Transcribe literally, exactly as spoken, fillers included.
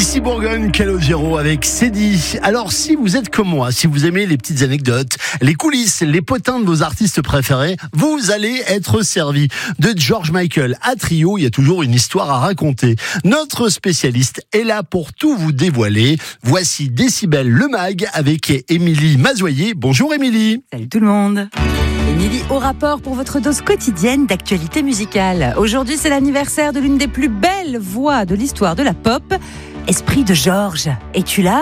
Ici Bourgogne, Calogero avec Cédie. Alors si vous êtes comme moi, si vous aimez les petites anecdotes, les coulisses, les potins de vos artistes préférés, vous allez être servi. De George Michael à Trio, il y a toujours une histoire à raconter. Notre spécialiste est là pour tout vous dévoiler. Voici Décibel le Mag avec Émilie Mazoyer. Bonjour Émilie. Salut tout le monde. Émilie au rapport pour votre dose quotidienne d'actualité musicale. Aujourd'hui, c'est l'anniversaire de l'une des plus belles voix de l'histoire de la pop, Esprit de Georges. Es-tu là ?